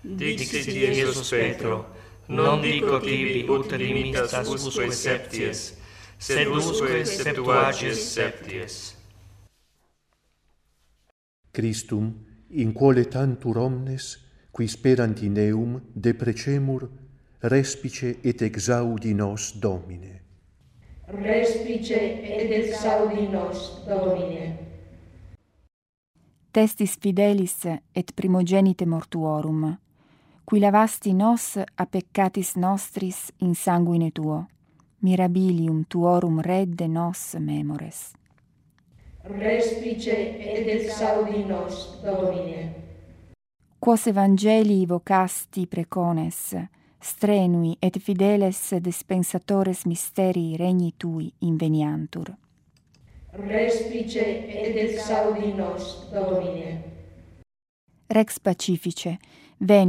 Dixit Iesus Petro, non dico tibi ut limitas usque septies, sed usque septuages septies. Christum, in quale tantur omnes, qui sperant in eum, deprecemur, respice et exaudi nos, Domine. Respice et exaudi nos, Domine. Testis fidelis et primogenite mortuorum, qui lavasti nos a peccatis nostris in sanguine tuo, mirabilium tuorum redde nos memores. Respice et exaudi nos, Domine. Quos evangelii vocasti precones, strenui et fideles dispensatores mysterii regni tui inveniantur. Respice et exaudi nos, Domine. Rex pacifice, veni